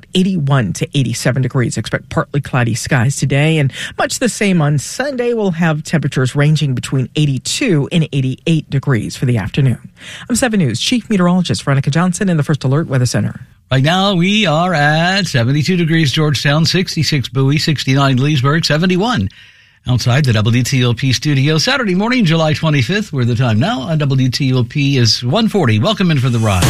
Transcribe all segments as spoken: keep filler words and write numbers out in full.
about eighty-one to eighty-seven degrees. Expect partly cloudy skies today, and much the same on Sunday. We'll have temperatures ranging between eighty-two and eighty-eight degrees for the afternoon. I'm seven News Chief Meteorologist Veronica Johnson in the First Alert Weather Center. Right now, we are at seventy-two degrees Georgetown, sixty-six Bowie, sixty-nine Leesburg, seventy-one outside the W T O P studio. Saturday morning, July twenty-fifth, where the time now on W T O P is one forty. Welcome in for the ride.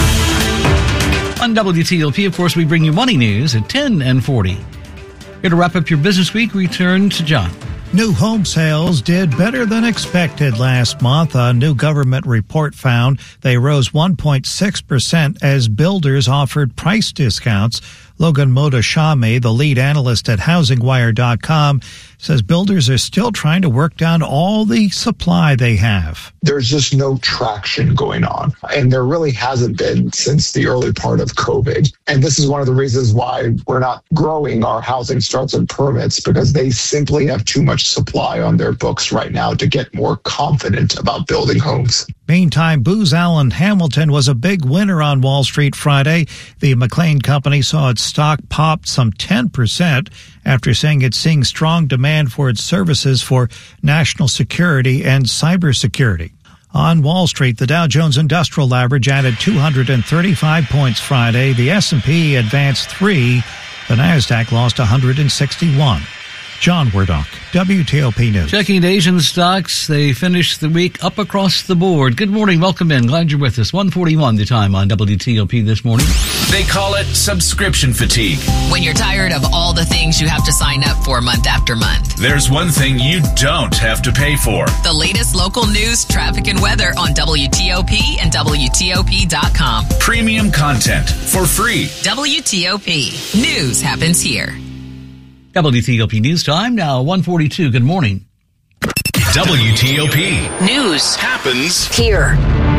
On W T O P, of course, we bring you money news at ten and forty. Here to wrap up your business week, we turn to John. New home sales did better than expected last month. A new government report found they rose one point six percent as builders offered price discounts. Logan Motoshami, the lead analyst at housing wire dot com, says builders are still trying to work down all the supply they have. There's just no traction going on, and there really hasn't been since the early part of COVID. And this is one of the reasons why we're not growing our housing starts and permits, because they simply have too much supply on their books right now to get more confident about building homes. Meantime, Booz Allen Hamilton was a big winner on Wall Street Friday. The McLean Company saw its stock pop some ten percent after saying it's seeing strong demand for its services for national security and cybersecurity. On Wall Street, the Dow Jones Industrial Average added two hundred thirty-five points Friday. The S and P advanced three. The Nasdaq lost one hundred sixty-one. John Wardock, W T O P News. Checking Asian stocks, they finished the week up across the board. Good morning, welcome in. Glad you're with us. one forty-one the time on W T O P this morning. They call it subscription fatigue. When you're tired of all the things you have to sign up for month after month. There's one thing you don't have to pay for. The latest local news, traffic, and weather on W T O P and W T O P dot com. Premium content for free. W T O P. News happens here. W T O P News Time, now one forty-two. Good morning. W T O P. News happens here.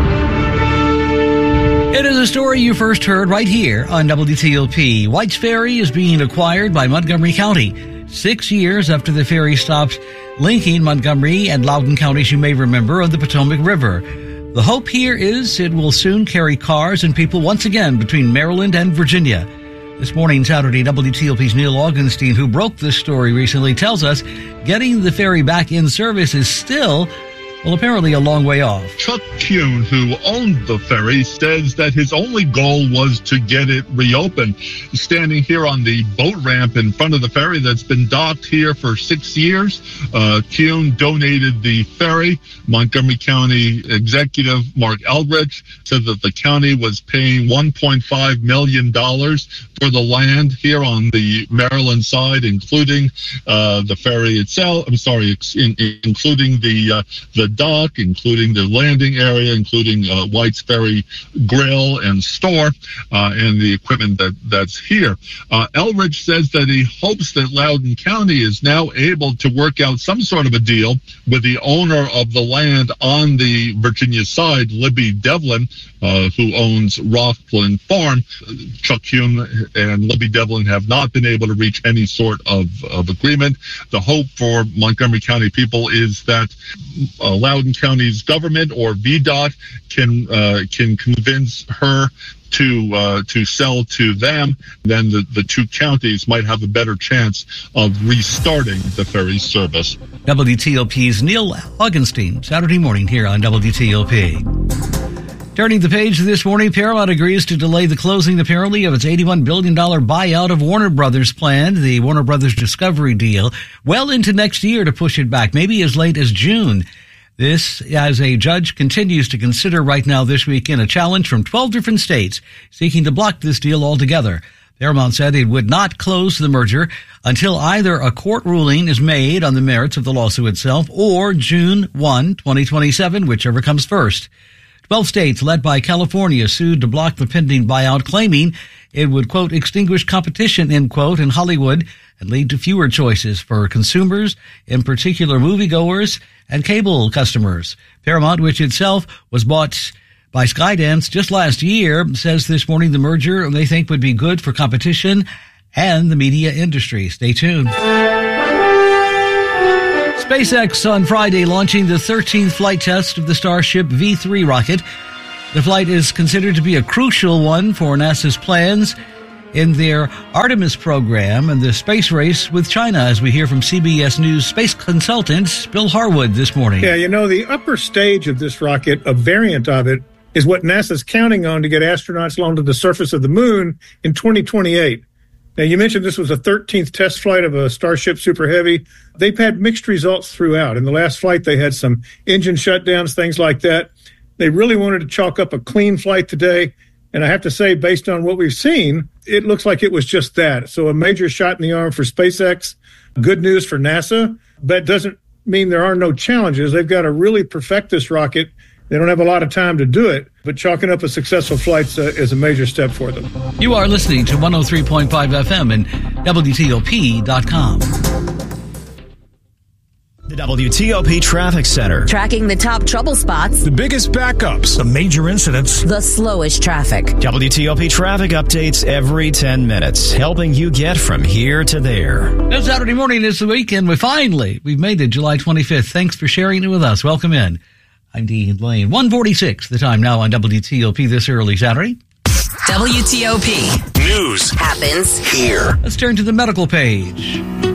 It is a story you first heard right here on W T O P. White's Ferry is being acquired by Montgomery County. Six years after the ferry stopped linking Montgomery and Loudoun counties, you may remember, on the Potomac River. The hope here is it will soon carry cars and people once again between Maryland and Virginia. This morning, Saturday, W T O P's Neil Augenstein, who broke this story recently, tells us getting the ferry back in service is still, well, apparently a long way off. Chuck Kuhn, who owned the ferry, says that his only goal was to get it reopened. He's standing here on the boat ramp in front of the ferry that's been docked here for six years. Uh, Kuhn donated the ferry. Montgomery County Executive Mark Eldridge said that the county was paying one point five million dollars for the land here on the Maryland side, including uh, the ferry itself. I'm sorry, in, including the uh, the dock, including the landing area, including uh, White's Ferry grill and store, uh, and the equipment that, that's here. Uh, Eldridge says that he hopes that Loudoun County is now able to work out some sort of a deal with the owner of the land on the Virginia side, Libby Devlin, uh, who owns Rockland Farm. Chuck Kuhn and Libby Devlin have not been able to reach any sort of, of agreement. The hope for Montgomery County people is that uh, Loudoun County's government, or V DOT, can uh, can convince her to uh, to sell to them. Then the, the two counties might have a better chance of restarting the ferry service. W T O P's Neil Augenstein, Saturday morning here on W T O P. Turning the page this morning, Paramount agrees to delay the closing, apparently, of its eighty-one billion dollars buyout of Warner Brothers plan, the Warner Brothers Discovery deal, well into next year to push it back, maybe as late as June. This, as a judge continues to consider right now this weekend a challenge from twelve different states seeking to block this deal altogether. Paramount said it would not close the merger until either a court ruling is made on the merits of the lawsuit itself or June first, twenty twenty-seven, whichever comes first. Twelve states, led by California, sued to block the pending buyout, claiming it would, quote, extinguish competition, end quote, in Hollywood and lead to fewer choices for consumers, in particular moviegoers and cable customers. Paramount, which itself was bought by Skydance just last year, says this morning the merger they think would be good for competition and the media industry. Stay tuned. SpaceX on Friday launching the thirteenth flight test of the Starship V three rocket. The flight is considered to be a crucial one for NASA's plans in their Artemis program and the space race with China, as we hear from C B S News space consultant Bill Harwood this morning. Yeah, you know, the upper stage of this rocket, a variant of it, is what NASA's counting on to get astronauts along to the surface of the moon in twenty twenty-eight. Now, you mentioned this was the thirteenth test flight of a Starship Super Heavy. They've had mixed results throughout. In the last flight, they had some engine shutdowns, things like that. They really wanted to chalk up a clean flight today. And I have to say, based on what we've seen, it looks like it was just that. So a major shot in the arm for SpaceX. Good news for NASA. That doesn't mean there are no challenges. They've got to really perfect this rocket. They don't have a lot of time to do it, but chalking up a successful flight uh, is a major step for them. You are listening to one oh three point five F M and W T O P dot com. The W T O P Traffic Center. Tracking the top trouble spots. The biggest backups. The major incidents. The slowest traffic. W T O P traffic updates every ten minutes, helping you get from here to there. No, Saturday morning is the weekend. We finally, we've made it July twenty-fifth. Thanks for sharing it with us. Welcome in. I'm Dean Lane. one forty-six, the time now on W T O P this early Saturday. W T O P. News happens here. Let's turn to the medical page.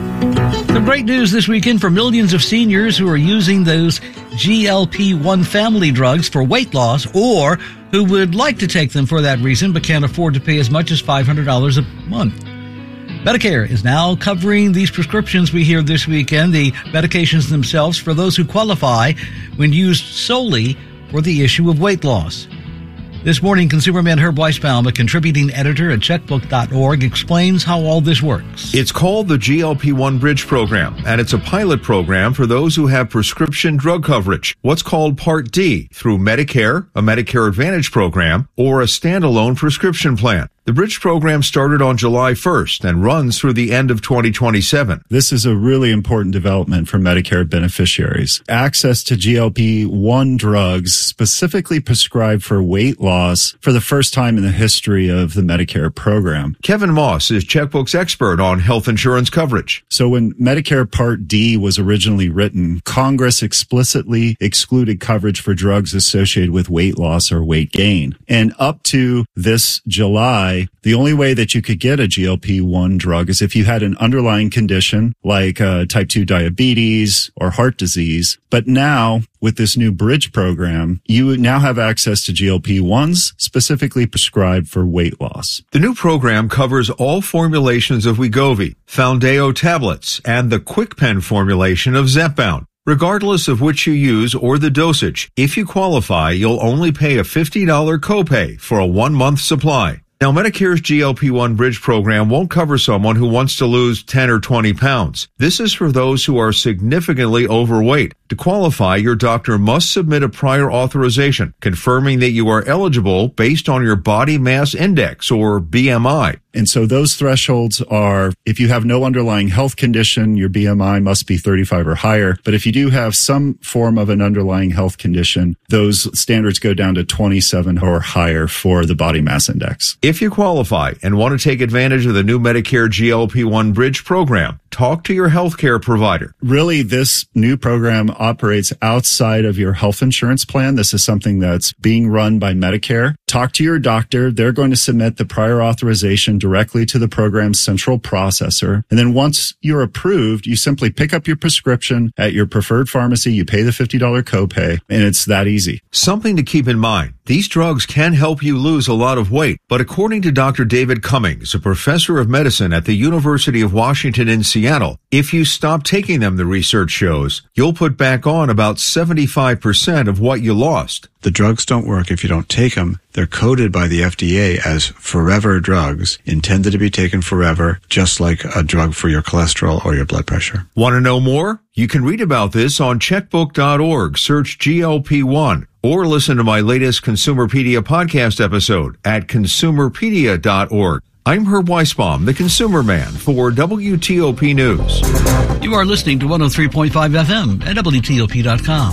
Some great news this weekend for millions of seniors who are using those G L P one family drugs for weight loss or who would like to take them for that reason but can't afford to pay as much as five hundred dollars a month. Medicare is now covering these prescriptions we hear this weekend, the medications themselves, for those who qualify when used solely for the issue of weight loss. This morning, consumerman Herb Weisbaum, a contributing editor at checkbook dot org, explains how all this works. It's called the G L P one Bridge Program, and it's a pilot program for those who have prescription drug coverage, what's called Part D, through Medicare, a Medicare Advantage program, or a standalone prescription plan. The Bridge program started on July first and runs through the end of twenty twenty-seven. This is a really important development for Medicare beneficiaries. Access to G L P one drugs specifically prescribed for weight loss for the first time in the history of the Medicare program. Kevin Moss is Checkbook's expert on health insurance coverage. So when Medicare Part D was originally written, Congress explicitly excluded coverage for drugs associated with weight loss or weight gain. And up to this July, the only way that you could get a G L P one drug is if you had an underlying condition like uh, type two diabetes or heart disease. But now, with this new Bridge program, you now have access to G L P ones specifically prescribed for weight loss. The new program covers all formulations of Wegovy, Foundayo tablets, and the QuickPen formulation of Zepbound. Regardless of which you use or the dosage, if you qualify, you'll only pay a fifty dollars copay for a one-month supply. Now, Medicare's G L P one Bridge program won't cover someone who wants to lose ten or twenty pounds. This is for those who are significantly overweight. To qualify, your doctor must submit a prior authorization confirming that you are eligible based on your body mass index, or B M I. And so those thresholds are, if you have no underlying health condition, your B M I must be thirty-five or higher. But if you do have some form of an underlying health condition, those standards go down to twenty-seven or higher for the body mass index. If you qualify and want to take advantage of the new Medicare G L P one Bridge program, talk to your healthcare provider. Really, this new program operates outside of your health insurance plan. This is something that's being run by Medicare. Talk to your doctor. They're going to submit the prior authorization directly to the program's central processor. And then once you're approved, you simply pick up your prescription at your preferred pharmacy. You pay the fifty dollars copay, and it's that easy. Something to keep in mind. These drugs can help you lose a lot of weight, but according to Doctor David Cummings, a professor of medicine at the University of Washington in Seattle, if you stop taking them, the research shows, you'll put back on about seventy-five percent of what you lost. The drugs don't work if you don't take them. They're coded by the F D A as forever drugs, intended to be taken forever, just like a drug for your cholesterol or your blood pressure. Want to know more? You can read about this on checkbook dot org. Search G L P one. Or listen to my latest Consumerpedia podcast episode at consumerpedia dot org. I'm Herb Weisbaum, the Consumer Man, for W T O P News. You are listening to one oh three point five F M at W T O P dot com.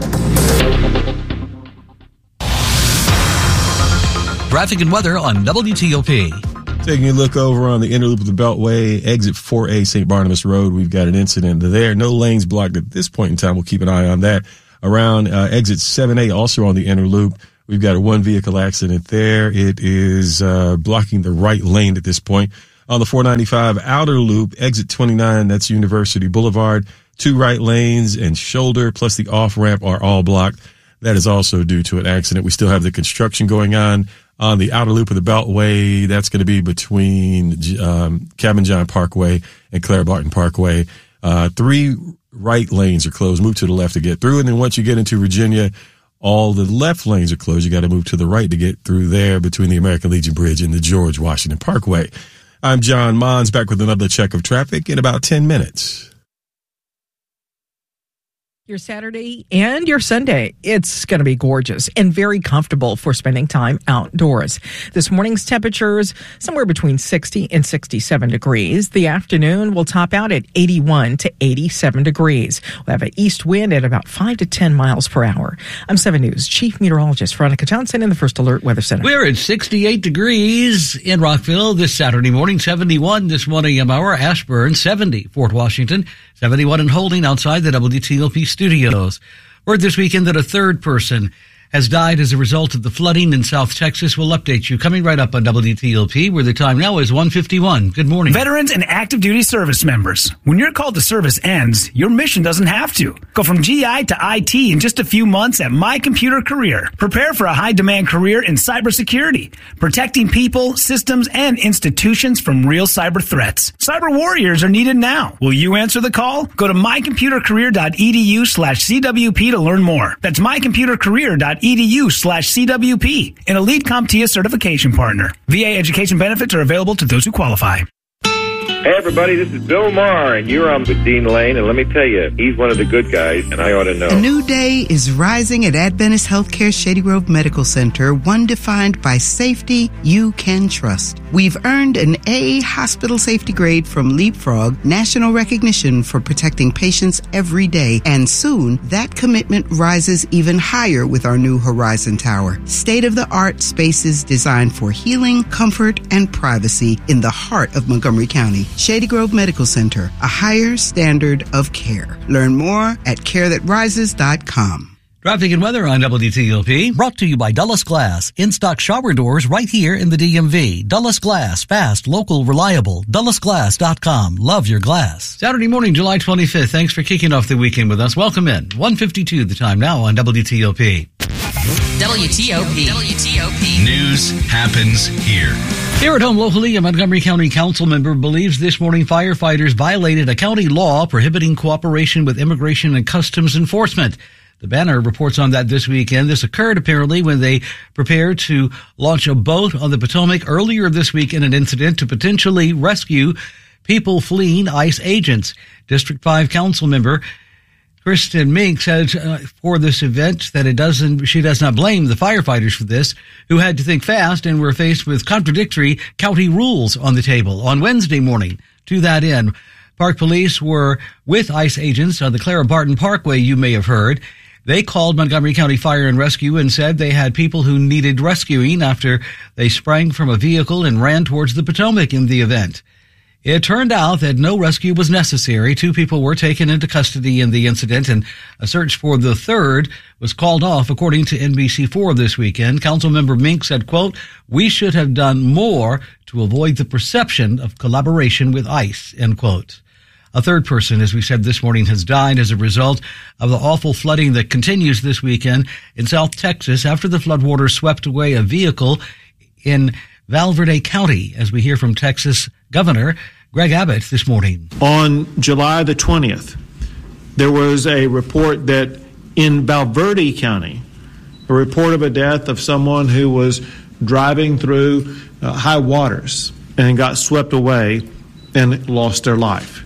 Traffic and weather on W T O P. Taking a look over on the inner loop of the Beltway, exit four A Saint Barnabas Road. We've got an incident there. No lanes blocked at this point in time. We'll keep an eye on that. Around uh, exit seven A, also on the inner loop, We've got a one vehicle accident there. It is uh, blocking the right lane at this point. On the four ninety-five outer loop, exit twenty-nine, that's University Boulevard. Two right lanes and shoulder plus the off ramp are all blocked. That is also due to an accident. We still have the construction going on on the outer loop of the Beltway. That's going to be between um, Cabin John Parkway and Clara Barton Parkway. Uh, three right lanes are closed. Move to the left to get through. And then once you get into Virginia, all the left lanes are closed. You got to move to the right to get through there between the American Legion Bridge and the George Washington Parkway. I'm John Mons, back with another check of traffic in about ten minutes. Your Saturday and your Sunday, it's going to be gorgeous and very comfortable for spending time outdoors. This morning's temperatures somewhere between sixty and sixty-seven degrees. The afternoon will top out at eighty-one to eighty-seven degrees. We'll have an east wind at about five to ten miles per hour. I'm seven News Chief Meteorologist Veronica Johnson in the First Alert Weather Center. We're at sixty-eight degrees in Rockville this Saturday morning, seventy-one this morning in our Ashburn, seventy Fort Washington, seventy-one in Holding outside the W T O P studios. Word this weekend that a third person has died as a result of the flooding in South Texas. We'll update you coming right up on W T O P, where the time now is one fifty-one. Good morning. Veterans and active duty service members. When your call to service ends, your mission doesn't have to. Go from G I to I T in just a few months at My Computer Career. Prepare for a high-demand career in cybersecurity, protecting people, systems, and institutions from real cyber threats. Cyber warriors are needed now. Will you answer the call? Go to mycomputercareer.edu slash CWP to learn more. That's mycomputercareer.edu slash CWP, an Elite CompTIA certification partner. V A education benefits are available to those who qualify. Hey, everybody, this is Bill Maher, and you're on with Dean Lane, and let me tell you, he's one of the good guys, and I ought to know. A new day is rising at Adventist Healthcare Shady Grove Medical Center, one defined by safety you can trust. We've earned an A hospital safety grade from Leapfrog, national recognition for protecting patients every day, and soon that commitment rises even higher with our new Horizon Tower. State-of-the-art spaces designed for healing, comfort, and privacy in the heart of Montgomery County. Shady Grove Medical Center, a higher standard of care. Learn more at care that rises dot com. Traffic and weather on W T O P, brought to you by Dulles Glass. In-stock shower doors right here in the D M V. Dulles Glass, fast, local, reliable. Dulles Glass dot com. Love your glass. Saturday morning, July twenty-fifth. Thanks for kicking off the weekend with us. Welcome in. one fifty-two the time now on W T O P. W T O P. W T O P. News happens here. Here at home locally, a Montgomery County council member believes this morning firefighters violated a county law prohibiting cooperation with Immigration and Customs Enforcement. The Banner reports on that this weekend. This occurred apparently when they prepared to launch a boat on the Potomac earlier this week in an incident to potentially rescue people fleeing ICE agents. District five council member Kristen Mink said uh, for this event that it doesn't, she does not blame the firefighters for this, who had to think fast and were faced with contradictory county rules on the table on Wednesday morning. To that end, Park Police were with ICE agents on the Clara Barton Parkway, you may have heard. They called Montgomery County Fire and Rescue and said they had people who needed rescuing after they sprang from a vehicle and ran towards the Potomac in the event. It turned out that no rescue was necessary. Two people were taken into custody in the incident, and a search for the third was called off, according to N B C four this weekend. Councilmember Mink said, quote, "We should have done more to avoid the perception of collaboration with ICE," end quote. A third person, as we said this morning, has died as a result of the awful flooding that continues this weekend in South Texas after the floodwaters swept away a vehicle in Val Verde County, as we hear from Texas Governor Greg Abbott this morning. On July the twentieth, there was a report that in Val Verde County, a report of a death of someone who was driving through uh, high waters and got swept away and lost their life.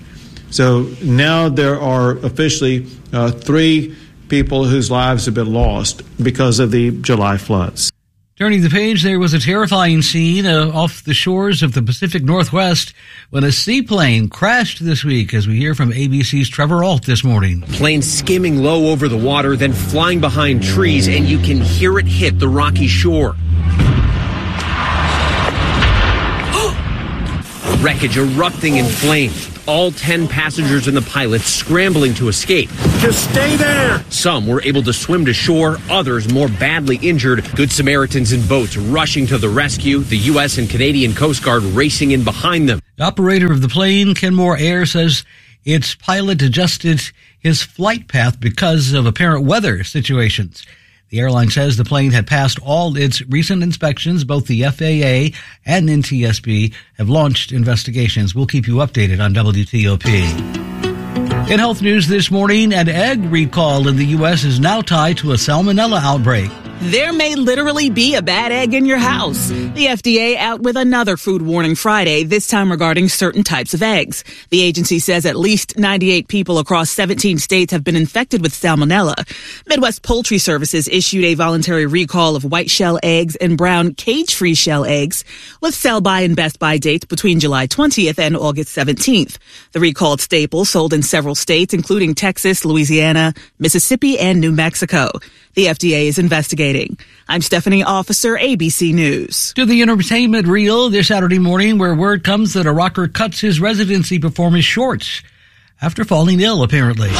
So now there are officially uh, three people whose lives have been lost because of the July floods. Turning the page, there was a terrifying scene uh, off the shores of the Pacific Northwest when a seaplane crashed this week, as we hear from A B C's Trevor Ault this morning. Plane skimming low over the water, then flying behind trees, and you can hear it hit the rocky shore. Wreckage erupting in flames. All ten passengers and the pilot scrambling to escape. Just stay there. Some were able to swim to shore, others more badly injured. Good Samaritans in boats rushing to the rescue, the U S and Canadian Coast Guard racing in behind them. The operator of the plane, Kenmore Air, says its pilot adjusted his flight path because of apparent weather situations. The airline says the plane had passed all its recent inspections. Both the F A A and N T S B have launched investigations. We'll keep you updated on W T O P. In health news this morning, an egg recall in the U S is now tied to a salmonella outbreak. There may literally be a bad egg in your house. The F D A out with another food warning Friday, this time regarding certain types of eggs. The agency says at least ninety-eight people across seventeen states have been infected with salmonella. Midwest Poultry Services issued a voluntary recall of white shell eggs and brown cage-free shell eggs with sell-by and best-by dates between July twentieth and August seventeenth. The recalled staples sold in several states, including Texas, Louisiana, Mississippi, and New Mexico. The F D A is investigating. I'm Stephanie Officer, A B C News. To the entertainment reel this Saturday morning, where word comes that a rocker cuts his residency performance short after falling ill, apparently.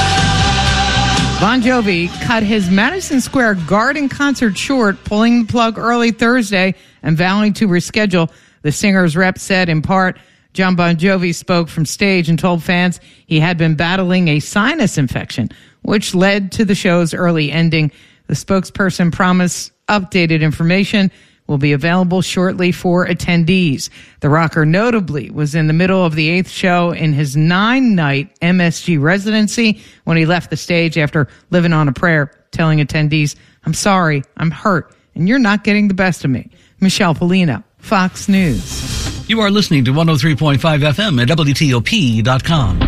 Bon Jovi cut his Madison Square Garden concert short, pulling the plug early Thursday and vowing to reschedule. The singer's rep said, in part, John Bon Jovi spoke from stage and told fans he had been battling a sinus infection, which led to the show's early ending. The spokesperson promised updated information will be available shortly for attendees. The rocker notably was in the middle of the eighth show in his nine-night M S G residency when he left the stage after living on a prayer, telling attendees, "I'm sorry, I'm hurt, and you're not getting the best of me." Michelle Polino, Fox News. You are listening to one oh three point five F M at W T O P dot com.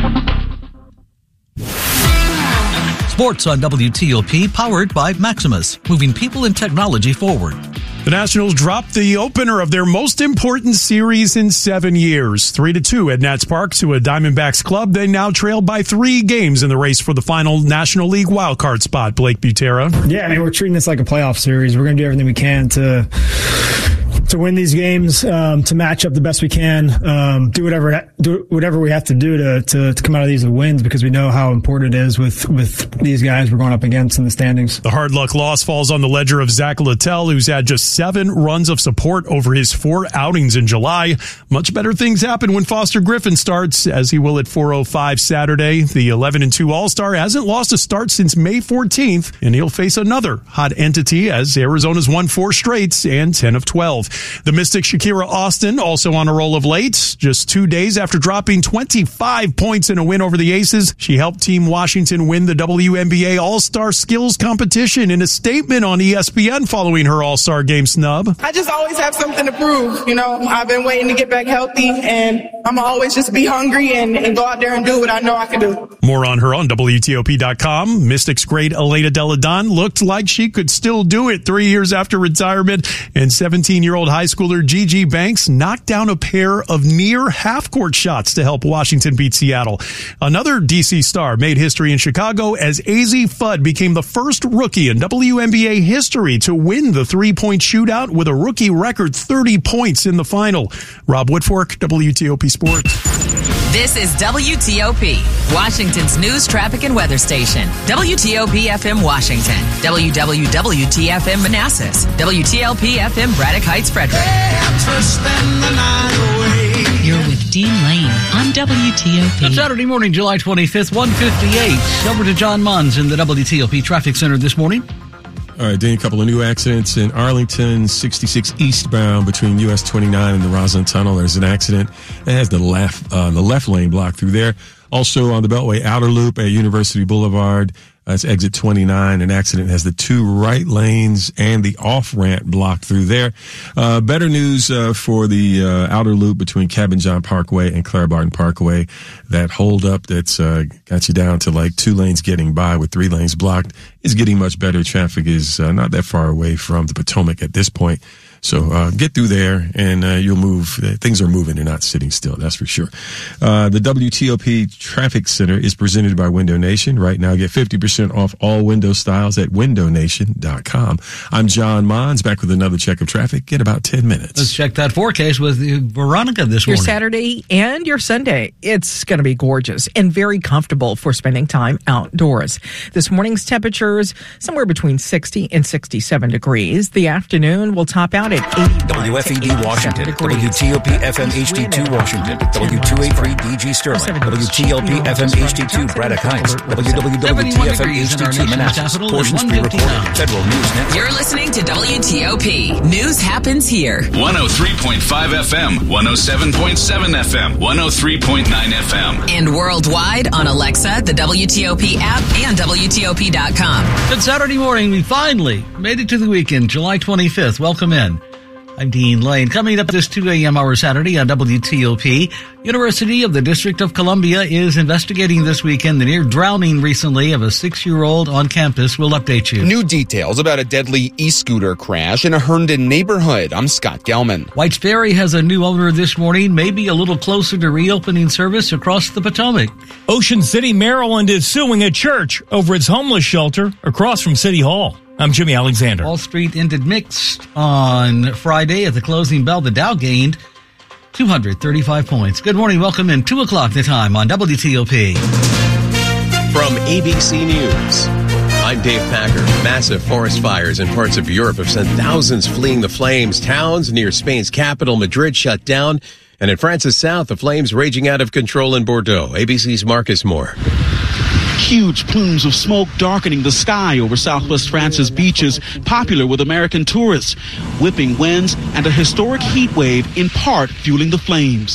Sports on W T O P, powered by Maximus, moving people and technology forward. The Nationals dropped the opener of their most important series in seven years. Three to two at Nats Park to a Diamondbacks club. They now trail by three games in the race for the final National League wildcard spot. Blake Butera. Yeah, I mean, we're treating this like a playoff series. We're going to do everything we can to to win these games, um, to match up the best we can, um, do whatever do whatever we have to do to, to to come out of these with wins, because we know how important it is with with these guys we're going up against in the standings. The hard luck loss falls on the ledger of Zach Littell, who's had just seven runs of support over his four outings in July. Much better things happen when Foster Griffin starts, as he will at four oh five Saturday. The eleven and two All-Star hasn't lost a start since May fourteenth, and he'll face another hot entity as Arizona's won four straights and ten of twelve. The Mystic Shakira Austin also on a roll of late. Just two days after dropping twenty-five points in a win over the Aces, she helped Team Washington win the W N B A All-Star Skills Competition. In a statement on E S P N following her All-Star Game snub, I just always have something to prove. You know, I've been waiting to get back healthy, and I'm always just be hungry and, and go out there and do what I know I can do. More on her on W T O P dot com. Mystics great Aleda Deladon looked like she could still do it three years after retirement, and seventeen-year-old high schooler Gigi Banks knocked down a pair of near half-court shots to help Washington beat Seattle. Another D C star made history in Chicago as A Z Fudd became the first rookie in W N B A history to win the three-point shootout with a rookie record thirty points in the final. Rob Woodfork, W T O P Sports. This is W T O P, Washington's news, traffic, and weather station. W T O P F M Washington, W W W T F M Manassas, W T L P F M Braddock Heights, Frederick. You're with Dean Lane on W T O P. On Saturday morning, July twenty-fifth, one fifty-eight. Over to John Munns in the W T O P Traffic Center this morning. All right, Dean, a couple of new accidents in Arlington, sixty-six eastbound between U S twenty-nine and the Roslyn Tunnel. There's an accident that has the left, uh, the left lane blocked through there. Also on the Beltway Outer Loop at University Boulevard, that's exit twenty-nine. An accident has the two right lanes and the off-ramp blocked through there. Uh, better news uh, for the uh, Outer Loop between Cabin John Parkway and Clara Barton Parkway. That holdup that's uh, got you down to like two lanes getting by with three lanes blocked is getting much better. Traffic is uh, not that far away from the Potomac at this point. So uh, get through there, and uh, you'll move. Things are moving; they're not sitting still. That's for sure. Uh, the W T O P Traffic Center is presented by Window Nation. Right now, get fifty percent off all window styles at window nation dot com. I'm John Mons, back with another check of traffic in about ten minutes. Let's check that forecast with Veronica this your morning. Your Saturday and your Sunday, it's going to be gorgeous and very comfortable for spending time outdoors. This morning's temperatures somewhere between sixty and sixty-seven degrees. The afternoon will top out at eighty-one W F E D Washington, degrees. W T O P F M H D two Washington, W two eighty-three D G Sterling, W T L P F M H D two Braddock Heights, W W W T F M H D two Manassas, portions pre-recorded, Federal News Network. You're listening to W T O P. News happens here. one oh three point five F M, one oh seven point seven F M, one oh three point nine F M. And worldwide on Alexa, the W T O P app, and W T O P dot com. Good Saturday morning. We finally made it to the weekend, July twenty-fifth. Welcome in. I'm Dean Lane. Coming up this two a.m. hour Saturday on W T O P, University of the District of Columbia is investigating this weekend the near drowning recently of a six-year-old on campus. We'll update you. New details about a deadly e-scooter crash in a Herndon neighborhood. I'm Scott Gelman. Whites Ferry has a new owner this morning, maybe a little closer to reopening service across the Potomac. Ocean City, Maryland is suing a church over its homeless shelter across from City Hall. I'm Jimmy Alexander. Wall Street ended mixed on Friday. At the closing bell, the Dow gained two hundred thirty-five points. Good morning. Welcome in. two o'clock the time on W T O P. From A B C News, I'm Dave Packer. Massive forest fires in parts of Europe have sent thousands fleeing the flames. Towns near Spain's capital, Madrid, shut down. And in France's south, the flames raging out of control in Bordeaux. A B C's Marcus Moore. Huge plumes of smoke darkening the sky over southwest France's beaches, popular with American tourists. Whipping winds and a historic heat wave in part fueling the flames.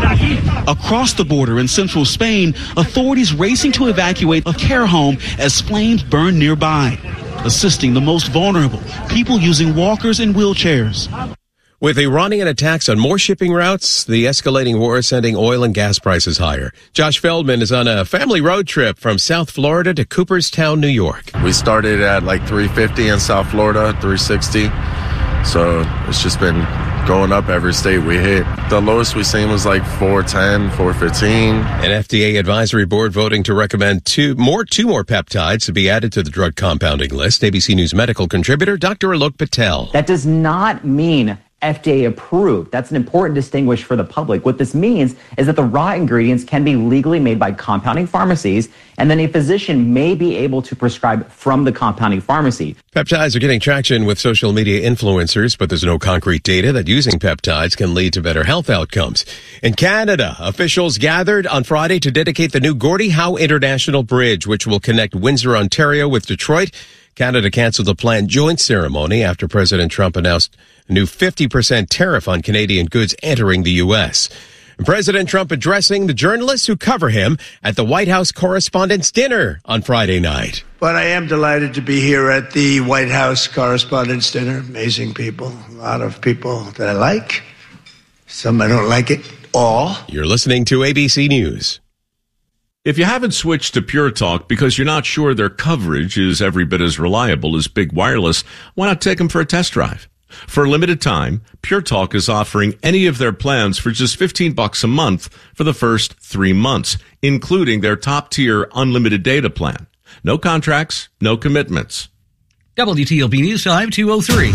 Across the border in central Spain, authorities racing to evacuate a care home as flames burn nearby, assisting the most vulnerable, people using walkers and wheelchairs. With Iranian attacks on more shipping routes, the escalating war is sending oil and gas prices higher. Josh Feldman is on a family road trip from South Florida to Cooperstown, New York. We started at like three fifty in South Florida, three sixty. So it's just been going up every state we hit. The lowest we seen was like four ten, four fifteen. An F D A advisory board voting to recommend two more, two more peptides to be added to the drug compounding list. A B C News medical contributor, Doctor Alok Patel. That does not mean F D A approved. That's an important distinguish for the public. What this means is that the raw ingredients can be legally made by compounding pharmacies, and then a physician may be able to prescribe from the compounding pharmacy. Peptides are getting traction with social media influencers, but there's no concrete data that using peptides can lead to better health outcomes. In Canada, officials gathered on Friday to dedicate the new Gordie Howe International Bridge, which will connect Windsor, Ontario with Detroit. Canada canceled the planned joint ceremony after President Trump announced a new fifty percent tariff on Canadian goods entering the U S. President Trump addressing the journalists who cover him at the White House Correspondents' Dinner on Friday night. But I am delighted to be here at the White House Correspondents' Dinner. Amazing people, a lot of people that I like. Some I don't like it all. You're listening to A B C News. If you haven't switched to Pure Talk because you're not sure their coverage is every bit as reliable as Big Wireless, why not take them for a test drive? For a limited time, Pure Talk is offering any of their plans for just fifteen bucks a month for the first three months, including their top-tier unlimited data plan. No contracts, no commitments. W T O P News Time, two oh three.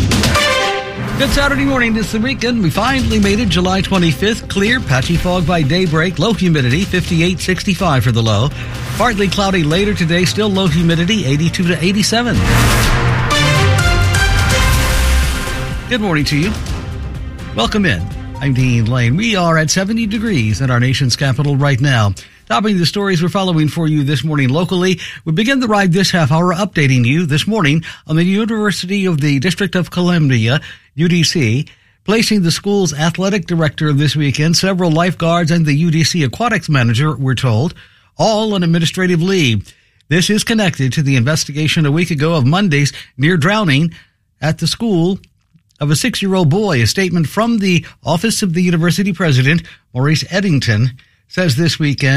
Good Saturday morning. This is the weekend. We finally made it July twenty-fifth. Clear, patchy fog by daybreak. Low humidity, fifty-eight sixty-five for the low. Partly cloudy later today. Still low humidity, eighty-two to eighty-seven. Good morning to you. Welcome in. I'm Dean Lane. We are at seventy degrees at our nation's capital right now. Topping the stories we're following for you this morning locally, we begin the ride this half hour updating you this morning on the University of the District of Columbia, U D C, placing the school's athletic director this weekend, several lifeguards, and the U D C aquatics manager, we're told, all on administrative leave. This is connected to the investigation a week ago of Monday's near drowning at the school of a six-year-old boy. A statement from the Office of the University President, Maurice Eddington, says this weekend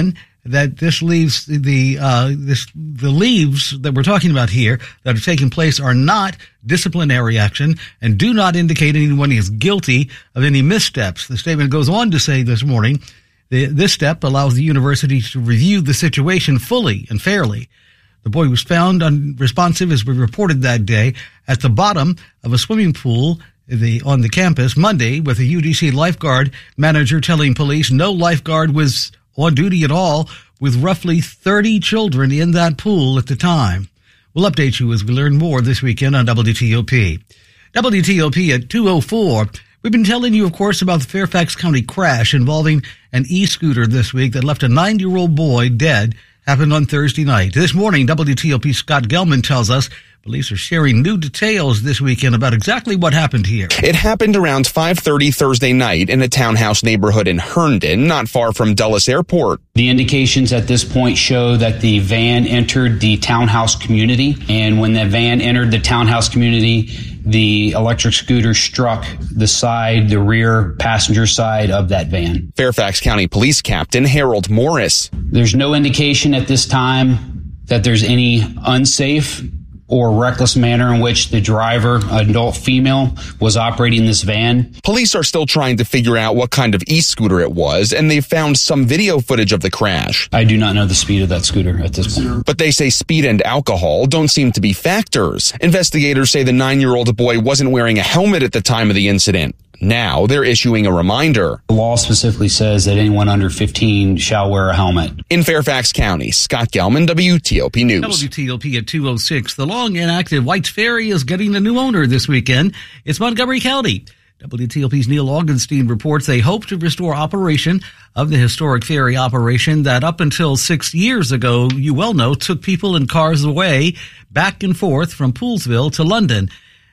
that this leaves the uh, this the leaves that we're talking about here that are taking place are not disciplinary action and do not indicate anyone is guilty of any missteps. The statement goes on to say this morning, the, this step allows the university to review the situation fully and fairly. The boy was found unresponsive, as we reported that day, at the bottom of a swimming pool the, on the campus Monday, with a U D C lifeguard manager telling police no lifeguard was on duty at all, with roughly thirty children in that pool at the time. We'll update you as we learn more this weekend on W T O P. W T O P at two oh four. We've been telling you, of course, about the Fairfax County crash involving an e-scooter this week that left a nine-year-old boy dead. Happened on Thursday night. This morning, W T O P Scott Gelman tells us police are sharing new details this weekend about exactly what happened here. It happened around five thirty Thursday night in a townhouse neighborhood in Herndon, not far from Dulles Airport. The indications at this point show that the van entered the townhouse community, and when the van entered the townhouse community, the electric scooter struck the side, the rear passenger side of that van. Fairfax County Police Captain Harold Morris. There's no indication at this time that there's any unsafe or reckless manner in which the driver, an adult female, was operating this van. Police are still trying to figure out what kind of e-scooter it was, and they've found some video footage of the crash. I do not know the speed of that scooter at this point. But they say speed and alcohol don't seem to be factors. Investigators say the nine-year-old boy wasn't wearing a helmet at the time of the incident. Now they're issuing a reminder. The law specifically says that anyone under fifteen shall wear a helmet. In Fairfax County, Scott Gelman, W T O P News. W T O P at two oh six. The long inactive White's Ferry is getting a new owner this weekend. It's Montgomery County. W T O P's Neil Augenstein reports they hope to restore operation of the historic ferry operation that up until six years ago, you well know, took people and cars away back and forth from Poolesville to London.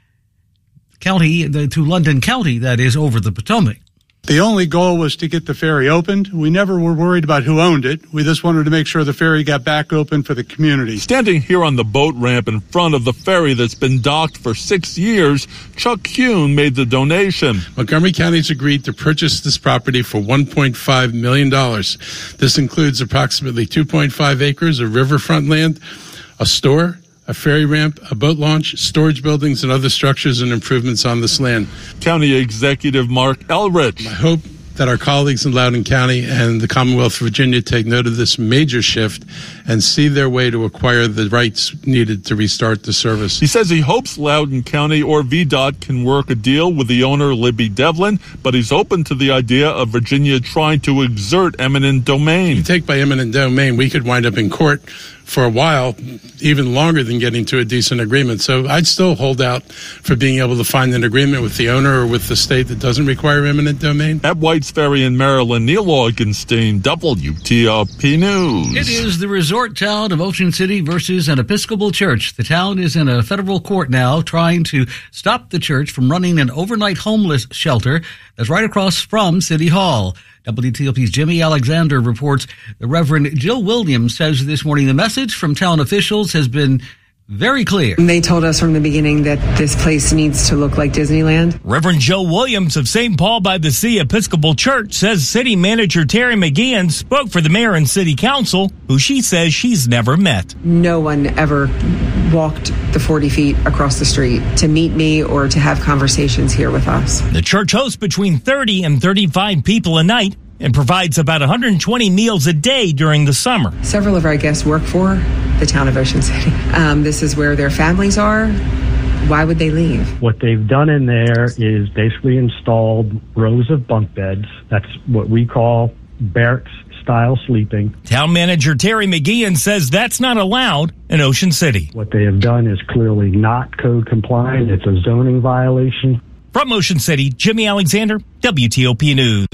County, to London County, that is, over the Potomac. The only goal was to get the ferry opened. We never were worried about who owned it. We just wanted to make sure the ferry got back open for the community. Standing here on the boat ramp in front of the ferry that's been docked for six years, Chuck Kuhn made the donation. Montgomery County's agreed to purchase this property for one point five million dollars. This includes approximately two point five acres of riverfront land, a store, a ferry ramp, a boat launch, storage buildings, and other structures and improvements on this land. County Executive Mark Elrich. I hope that our colleagues in Loudoun County and the Commonwealth of Virginia take note of this major shift and see their way to acquire the rights needed to restart the service. He says he hopes Loudoun County or V DOT can work a deal with the owner, Libby Devlin, but he's open to the idea of Virginia trying to exert eminent domain. If you take by eminent domain, we could wind up in court for a while, even longer than getting to a decent agreement. So I'd still hold out for being able to find an agreement with the owner or with the state that doesn't require eminent domain. At White's Ferry in Maryland, Neil Augenstein, W T O P News. It is the resort town of Ocean City versus an Episcopal church. The town is in a federal court now trying to stop the church from running an overnight homeless shelter that's right across from City Hall. W T O P's Jimmy Alexander reports the Reverend Jill Williams says this morning the message from town officials has been very clear. They told us from the beginning that this place needs to look like Disneyland. Reverend Joe Williams of Saint Paul by the Sea Episcopal Church says city manager Terry McGeehan spoke for the mayor and city council, who she says she's never met. No one ever walked the forty feet across the street to meet me or to have conversations here with us. The church hosts between thirty and thirty-five people a night and provides about one hundred twenty meals a day during the summer. Several of our guests work for the town of Ocean City. Um, this is where their families are. Why would they leave? What they've done in there is basically installed rows of bunk beds. That's what we call barracks style sleeping. Town manager Terry McGeehan says that's not allowed in Ocean City. What they have done is clearly not code compliant. It's a zoning violation. From Ocean City, Jimmy Alexander, W T O P News.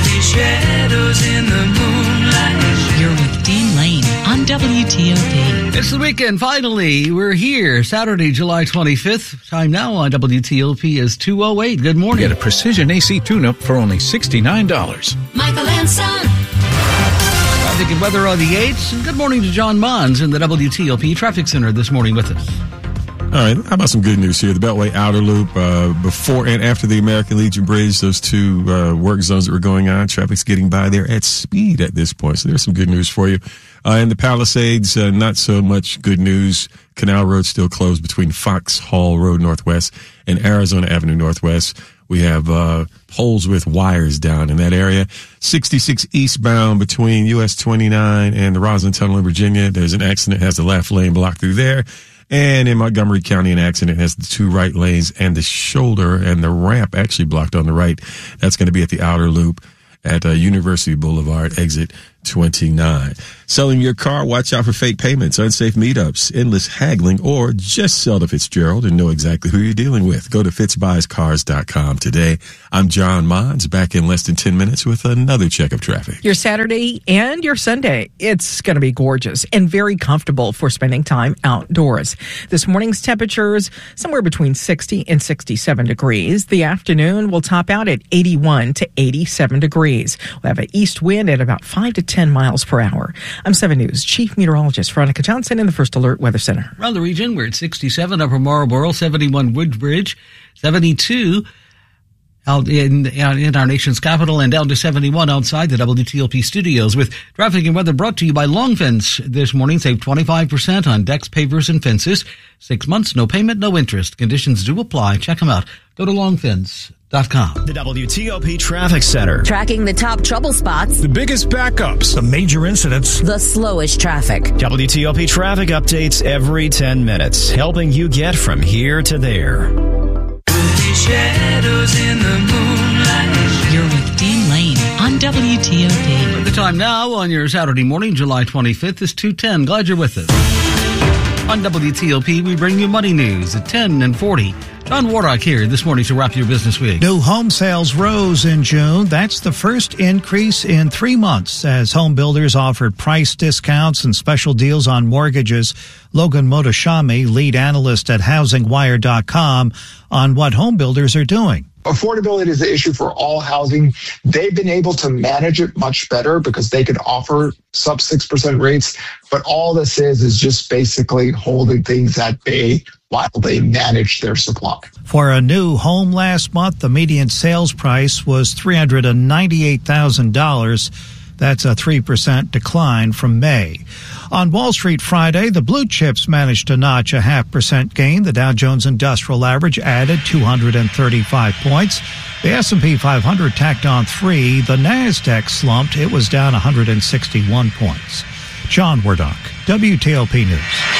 Shadows in the moonlight. You're with Dean Lane on W T O P. It's the weekend, finally. We're here, Saturday, July twenty-fifth. Time now on W T O P is two oh eight. Good morning. Get a precision A C tune-up for only sixty-nine dollars. Michael and Son. Traffic and weather on the eights. And good morning to John Mons in the W T O P Traffic Center this morning with us. right, how about some good news here? The Beltway Outer Loop, uh, before and after the American Legion Bridge, those two uh, work zones that were going on, traffic's getting by there at speed at this point. So there's some good news for you. Uh, in the Palisades, uh, not so much good news. Canal Road still closed between Foxhall Road Northwest and Arizona Avenue Northwest. We have uh poles with wires down in that area. sixty-six eastbound between U S twenty-nine and the Roslyn Tunnel in Virginia. There's an accident, has the left lane blocked through there. And in Montgomery County, an accident has the two right lanes and the shoulder and the ramp actually blocked on the right. That's going to be at the outer loop at uh, University Boulevard, exit twenty-nine. Selling your car, watch out for fake payments, unsafe meetups, endless haggling, or just sell to Fitzgerald and know exactly who you're dealing with. Go to fitz buys cars dot com today. I'm John Mons, back in less than ten minutes with another check of traffic. Your Saturday and your Sunday, it's going to be gorgeous and very comfortable for spending time outdoors. This morning's temperatures somewhere between sixty and sixty-seven degrees. The afternoon will top out at eighty-one to eighty-seven degrees. We'll have an east wind at about five to ten miles per hour. I'm seven News Chief Meteorologist Veronica Johnson in the First Alert Weather Center. Around the region, we're at sixty-seven Upper Marlboro, seventy-one Woodbridge, seventy-two out in, in our nation's capital, and down to seventy-one outside the W T O P studios. With traffic and weather brought to you by Long Fence this morning. Save twenty-five percent on decks, pavers, and fences. Six months, no payment, no interest. Conditions do apply. Check them out. Go to long fence dot com. The W T O P Traffic Center. Tracking the top trouble spots. The biggest backups. The major incidents. The slowest traffic. W T O P traffic updates every ten minutes, helping you get from here to there. Shadows in the moonlight. You're with Dean Lane on W T O P. The time now on your Saturday morning, July twenty-fifth, is two ten. Glad you're with us. On W T O P, we bring you money news at ten and forty. John Wardock here this morning to wrap your business week. New home sales rose in June. That's the first increase in three months as home builders offered price discounts and special deals on mortgages. Logan Motoshami, lead analyst at housing wire dot com, on what home builders are doing. Affordability is the issue for all housing. They've been able to manage it much better because they could offer sub six percent rates. But all this is is just basically holding things at bay while they manage their supply. For a new home last month, the median sales price was three hundred ninety-eight thousand dollars. That's a three percent decline from May. On Wall Street Friday, the blue chips managed to notch a half percent gain. The Dow Jones Industrial Average added two hundred thirty-five points. The S and P five hundred tacked on three. The NASDAQ slumped. It was down one hundred sixty-one points. John Wardock, W T O P News.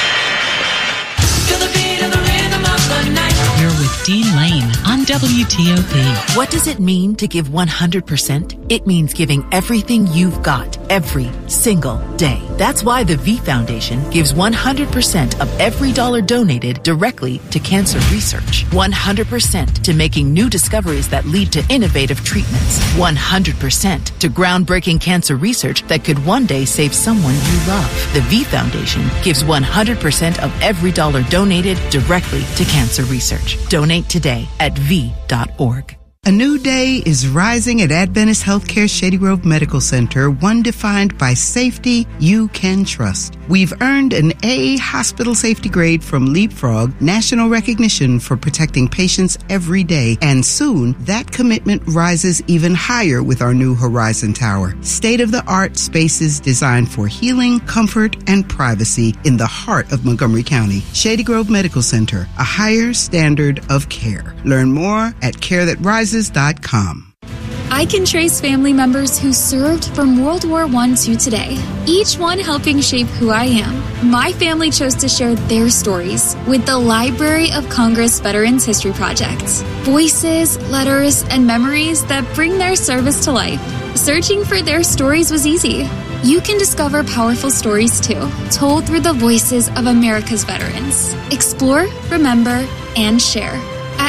You're with Dean Lane on W T O P. What does it mean to give one hundred percent? It means giving everything you've got every single day. That's why the V Foundation gives one hundred percent of every dollar donated directly to cancer research. one hundred percent to making new discoveries that lead to innovative treatments. one hundred percent to groundbreaking cancer research that could one day save someone you love. The V Foundation gives one hundred percent of every dollar donated directly to cancer research. Donate today at v dot org. A new day is rising at Adventist Healthcare Shady Grove Medical Center, one defined by safety you can trust. We've earned an A hospital safety grade from Leapfrog, national recognition for protecting patients every day, and soon that commitment rises even higher with our new Horizon Tower. State-of-the-art spaces designed for healing, comfort, and privacy in the heart of Montgomery County. Shady Grove Medical Center, a higher standard of care. Learn more at care that rises dot com. I can trace family members who served from World War One to today, each one helping shape who I am. My family chose to share their stories with the Library of Congress Veterans History Project. Voices, letters, and memories that bring their service to life. Searching for their stories was easy. You can discover powerful stories too, told through the voices of America's veterans. Explore, remember, and share at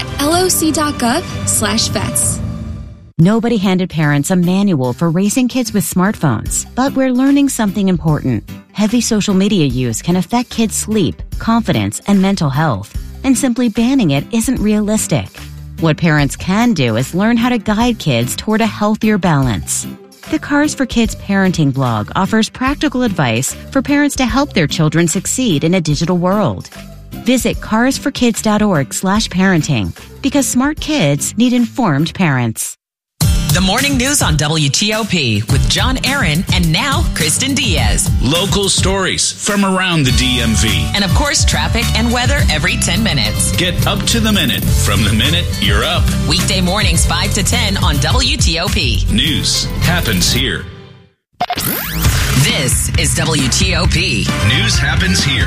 loc.gov slash vets. Nobody handed parents a manual for raising kids with smartphones, but we're learning something important. Heavy social media use can affect kids' sleep, confidence, and mental health, and simply banning it isn't realistic. What parents can do is learn how to guide kids toward a healthier balance. The Cars for Kids parenting blog offers practical advice for parents to help their children succeed in a digital world. Visit carsforkids.org slash parenting because smart kids need informed parents. The morning news on W T O P with John Aaron and now Kristen Diaz. Local stories from around the D M V. And of course, traffic and weather every ten minutes. Get up to the minute from the minute you're up. Weekday mornings five to ten on W T O P. News happens here. This is W T O P. News happens here.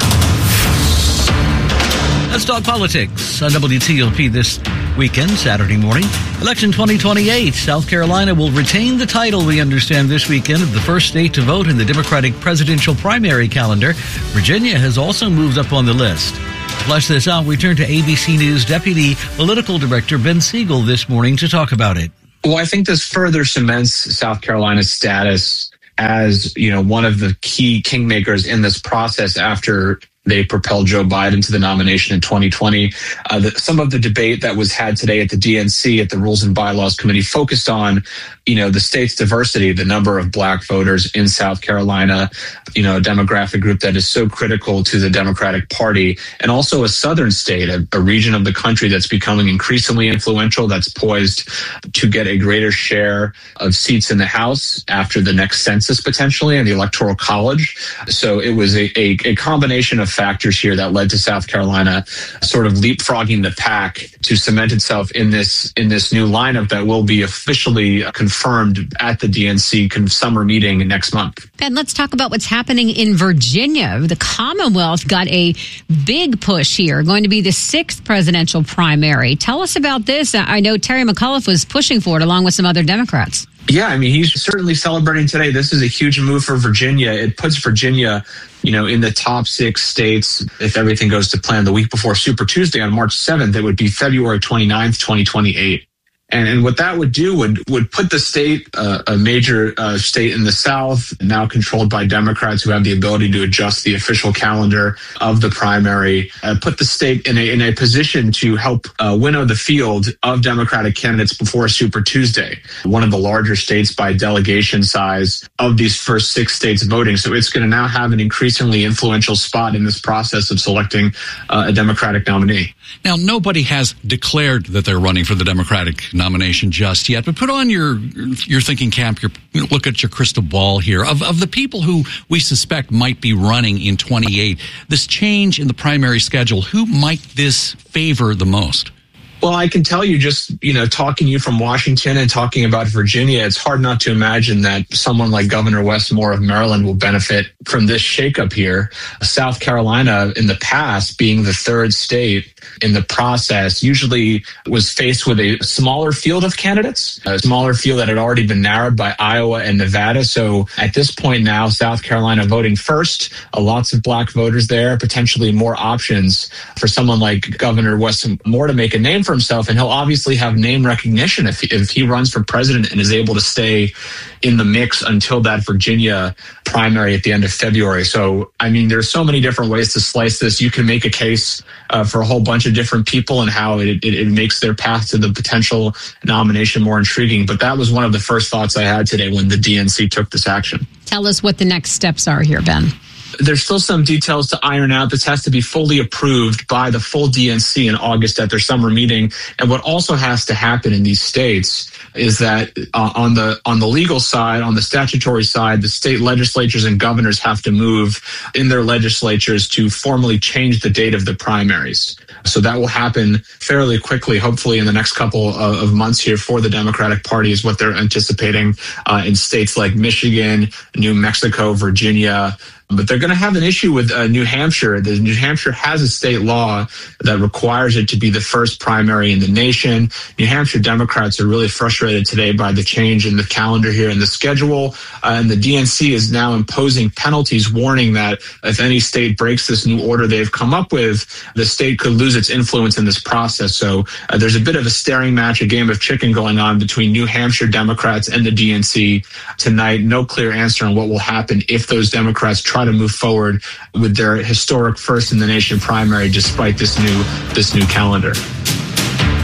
Let's talk politics on W T O P this weekend, Saturday morning. Election twenty twenty-eight. South Carolina will retain the title, we understand, this weekend of the first state to vote in the Democratic presidential primary calendar. Virginia has also moved up on the list. To flesh this out, we turn to A B C News Deputy Political Director Ben Siegel this morning to talk about it. Well, I think this further cements South Carolina's status as, you know, one of the key kingmakers in this process after they propelled Joe Biden to the nomination in twenty twenty. Uh, the, some of the debate that was had today at the D N C, at the Rules and Bylaws Committee, focused on, you know, the state's diversity, the number of black voters in South Carolina, you know, a demographic group that is so critical to the Democratic Party, and also a southern state, a, a region of the country that's becoming increasingly influential, that's poised to get a greater share of seats in the House after the next census potentially and the Electoral College. So it was a, a, a combination of factors here that led to South Carolina sort of leapfrogging the pack to cement itself in this in this new lineup that will be officially confirmed at the D N C summer meeting next month. Ben, let's talk about what's happening in Virginia. The Commonwealth got a big push here, going to be the sixth presidential primary. Tell us about this. I know Terry McAuliffe was pushing for it along with some other Democrats. Yeah, I mean, he's certainly celebrating today. This is a huge move for Virginia. It puts Virginia, you know, in the top six states. If everything goes to plan, the week before Super Tuesday on March seventh, it would be February twenty-ninth, twenty twenty-eight. And, and what that would do would would put the state, uh, a major uh, state in the South, now controlled by Democrats who have the ability to adjust the official calendar of the primary, uh, put the state in a in a position to help uh, winnow the field of Democratic candidates before Super Tuesday, one of the larger states by delegation size of these first six states voting. So it's going to now have an increasingly influential spot in this process of selecting uh, a Democratic nominee. Now, nobody has declared that they're running for the Democratic nomination just yet, but put on your your thinking cap, your look at your crystal ball here. Of of the people who we suspect might be running in twenty-eight, this change in the primary schedule, who might this favor the most? Well, I can tell you just, you know, talking to you from Washington and talking about Virginia, it's hard not to imagine that someone like Governor Wes Moore of Maryland will benefit from this shakeup here. South Carolina, in the past, being the third state in the process, usually was faced with a smaller field of candidates, a smaller field that had already been narrowed by Iowa and Nevada. So at this point now, South Carolina voting first, uh, lots of black voters there, potentially more options for someone like Governor Wes Moore to make a name for himself, and he'll obviously have name recognition if he, if he runs for president and is able to stay in the mix until that Virginia primary at the end of February. So, I mean, there's so many different ways to slice this. You can make a case uh, for a whole bunch of different people and how it, it, it makes their path to the potential nomination more intriguing. But that was one of the first thoughts I had today when the D N C took this action. Tell us what the next steps are here, Ben. There's still some details to iron out. This has to be fully approved by the full D N C in August at their summer meeting. And what also has to happen in these states is that uh, on the on the legal side, on the statutory side, the state legislatures and governors have to move in their legislatures to formally change the date of the primaries. So that will happen fairly quickly, hopefully in the next couple of, of months here for the Democratic Party is what they're anticipating uh, in states like Michigan, New Mexico, Virginia. But they're going to have an issue with uh, New Hampshire. The New Hampshire has a state law that requires it to be the first primary in the nation. New Hampshire Democrats are really frustrated today by the change in the calendar here and the schedule. Uh, and the D N C is now imposing penalties, warning that if any state breaks this new order they've come up with, the state could lose its influence in this process. So uh, there's a bit of a staring match, a game of chicken going on between New Hampshire Democrats and the D N C tonight. No clear answer on what will happen if those Democrats try to move forward with their historic first in the nation primary despite this new this new calendar.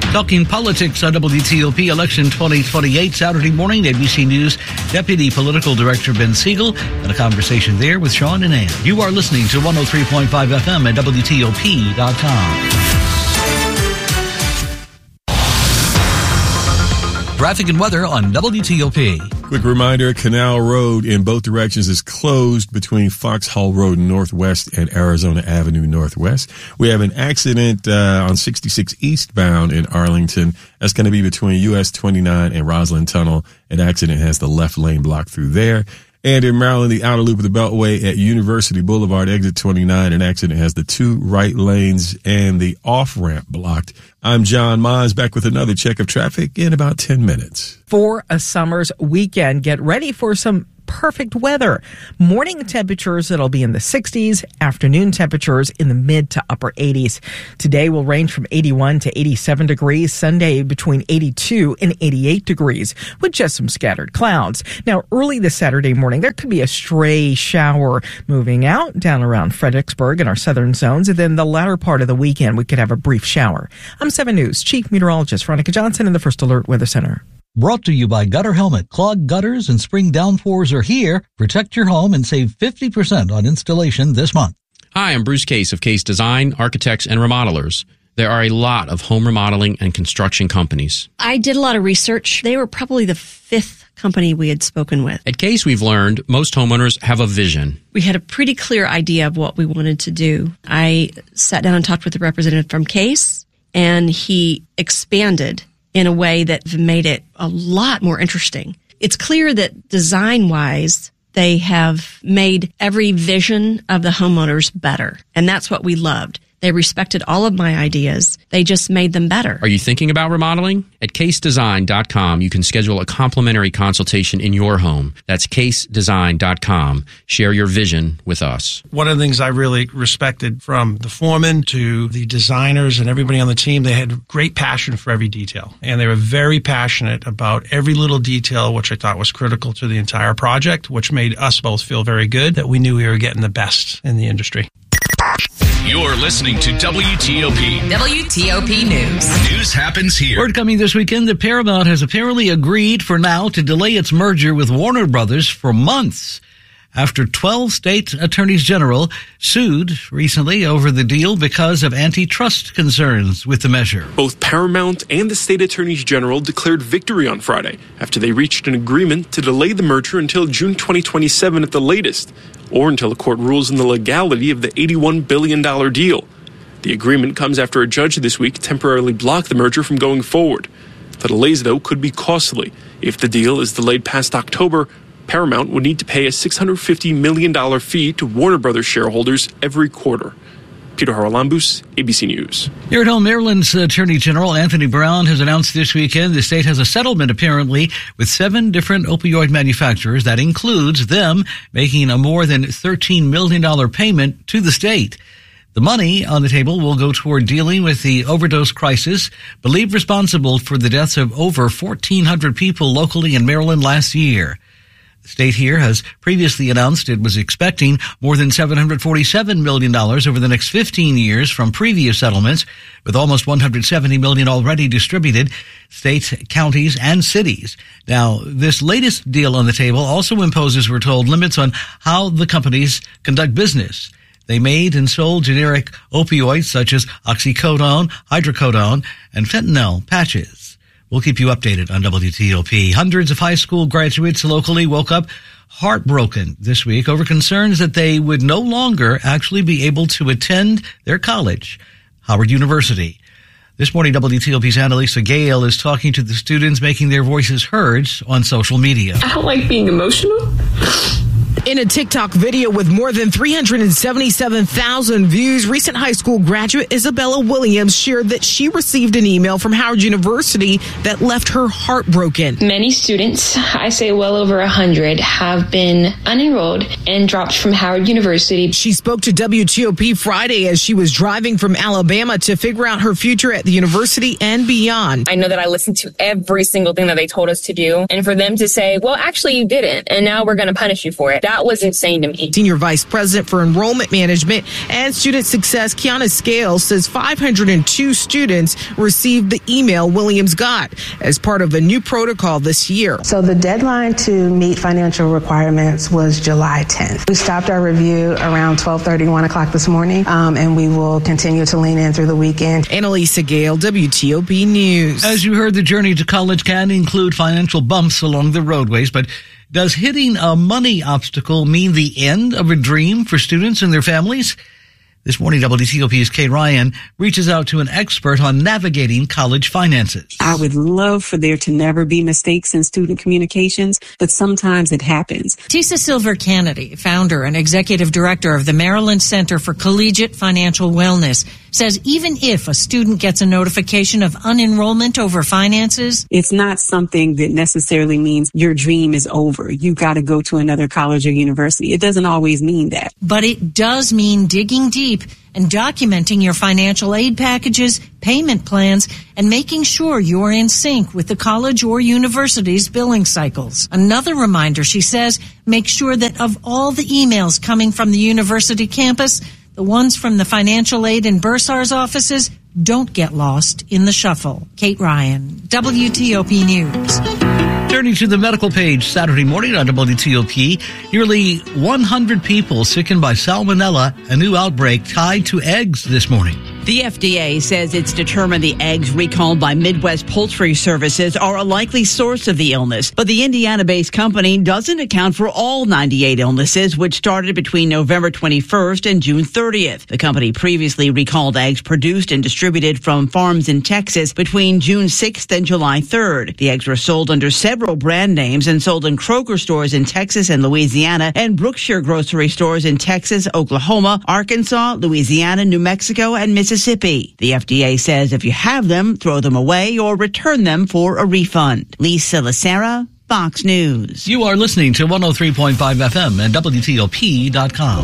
Talking politics on W T O P election twenty twenty-eight Saturday morning. A B C News Deputy Political Director Ben Siegel and a conversation there with Sean and Ann. You are listening to one oh three point five F M at W T O P dot com. Traffic and weather on W T O P. Quick reminder, Canal Road in both directions is closed between Foxhall Road Northwest and Arizona Avenue Northwest. We have an accident uh, on sixty-six eastbound in Arlington. That's going to be between U S twenty-nine and Roslyn Tunnel. An accident has the left lane blocked through there. And in Maryland, the outer loop of the Beltway at University Boulevard, exit twenty-nine, an accident has the two right lanes and the off-ramp blocked. I'm John Mons, back with another check of traffic in about ten minutes. For a summer's weekend, get ready for some perfect weather. Morning temperatures that'll be in the sixties, afternoon temperatures in the mid to upper eighties. Today will range from eighty-one to eighty-seven degrees. Sunday between eighty-two and eighty-eight degrees with just some scattered clouds. Now, early this Saturday morning, there could be a stray shower moving out down around Fredericksburg in our southern zones. And then the latter part of the weekend, we could have a brief shower. I'm seven News Chief Meteorologist Veronica Johnson in the First Alert Weather Center. Brought to you by Gutter Helmet. Clogged gutters and spring downpours are here. Protect your home and save fifty percent on installation this month. Hi, I'm Bruce Case of Case Design, Architects, and Remodelers. There are a lot of home remodeling and construction companies. I did a lot of research. They were probably the fifth company we had spoken with. At Case, we've learned most homeowners have a vision. We had a pretty clear idea of what we wanted to do. I sat down and talked with the representative from Case, and he expanded in a way that made it a lot more interesting. It's clear that design-wise, they have made every vision of the homeowners better. And that's what we loved. They respected all of my ideas. They just made them better. Are you thinking about remodeling? At case design dot com, you can schedule a complimentary consultation in your home. That's case design dot com. Share your vision with us. One of the things I really respected from the foreman to the designers and everybody on the team, they had great passion for every detail. And they were very passionate about every little detail, which I thought was critical to the entire project, which made us both feel very good that we knew we were getting the best in the industry. You're listening to W T O P. W T O P News. News happens here. Word coming this weekend that Paramount has apparently agreed for now to delay its merger with Warner Brothers for months after twelve state attorneys general sued recently over the deal because of antitrust concerns with the measure. Both Paramount and the state attorneys general declared victory on Friday after they reached an agreement to delay the merger until June twenty twenty-seven at the latest, or until a court rules on the legality of the eighty-one billion dollars deal. The agreement comes after a judge this week temporarily blocked the merger from going forward. The delays, though, could be costly. If the deal is delayed past October, Paramount would need to pay a six hundred fifty million dollars fee to Warner Brothers shareholders every quarter. Peter Haralambous, A B C News. Here at home, Maryland's Attorney General Anthony Brown has announced this weekend the state has a settlement apparently with seven different opioid manufacturers. That includes them making a more than thirteen million dollars payment to the state. The money on the table will go toward dealing with the overdose crisis, believed responsible for the deaths of over fourteen hundred people locally in Maryland last year. The state here has previously announced it was expecting more than seven hundred forty-seven million dollars over the next fifteen years from previous settlements, with almost one hundred seventy million dollars already distributed, states, counties, and cities. Now, this latest deal on the table also imposes, we're told, limits on how the companies conduct business. They made and sold generic opioids such as oxycodone, hydrocodone, and fentanyl patches. We'll keep you updated on W T O P. Hundreds of high school graduates locally woke up heartbroken this week over concerns that they would no longer actually be able to attend their college, Howard University. This morning, W T O P's Annalisa Gale is talking to the students, making their voices heard on social media. I don't like being emotional. In a TikTok video with more than three hundred seventy-seven thousand views, recent high school graduate Isabella Williams shared that she received an email from Howard University that left her heartbroken. Many students, I say well over one hundred, have been unenrolled and dropped from Howard University. She spoke to W T O P Friday as she was driving from Alabama to figure out her future at the university and beyond. I know that I listened to every single thing that they told us to do, and for them to say, well, actually you didn't, and now we're going to punish you for it. that was insane to me. Senior Vice President for Enrollment Management and Student Success, Kiana Scales, says five hundred two students received the email Williams got as part of a new protocol this year. So the deadline to meet financial requirements was July tenth. We stopped our review around twelve thirty, one o'clock this morning, um, and we will continue to lean in through the weekend. Annalisa Gale, W T O P News. As you heard, the journey to college can include financial bumps along the roadways, but does hitting a money obstacle mean the end of a dream for students and their families? This morning, W T O P's Kate Ryan reaches out to an expert on navigating college finances. I would love for there to never be mistakes in student communications, but sometimes it happens. Tisa Silver Kennedy, founder and executive director of the Maryland Center for Collegiate Financial Wellness, says even if a student gets a notification of unenrollment over finances, it's not something that necessarily means your dream is over. You got to go to another college or university. It doesn't always mean that. But it does mean digging deep and documenting your financial aid packages, payment plans, and making sure you're in sync with the college or university's billing cycles. Another reminder, she says, make sure that of all the emails coming from the university campus, the ones from the financial aid and Bursar's offices don't get lost in the shuffle. Kate Ryan, W T O P News. Turning to the medical page Saturday morning on W T O P, nearly one hundred people sickened by salmonella, a new outbreak tied to eggs this morning. The F D A says it's determined the eggs recalled by Midwest Poultry Services are a likely source of the illness, but the Indiana-based company doesn't account for all ninety-eight illnesses, which started between November twenty-first and June thirtieth. The company previously recalled eggs produced and distributed from farms in Texas between June sixth and July third. The eggs were sold under several brand names and sold in Kroger stores in Texas and Louisiana and Brookshire grocery stores in Texas, Oklahoma, Arkansas, Louisiana, New Mexico, and Mississippi. Mississippi. The F D A says if you have them, throw them away or return them for a refund. Lisa Lacera, Fox News. You are listening to one oh three point five F M and W T O P dot com.